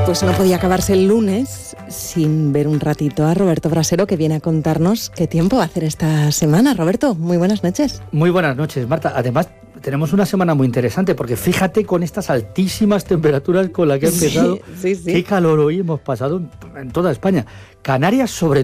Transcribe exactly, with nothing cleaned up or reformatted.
Pues no podía acabarse el lunes sin ver un ratito a Roberto Brasero, que viene a contarnos qué tiempo va a hacer esta semana. Roberto, muy buenas noches. Muy buenas noches, Marta. Además, tenemos una semana muy interesante porque fíjate con estas altísimas temperaturas con las que ha empezado, sí, sí, sí. qué calor hoy hemos pasado en, en toda España. Canarias sobre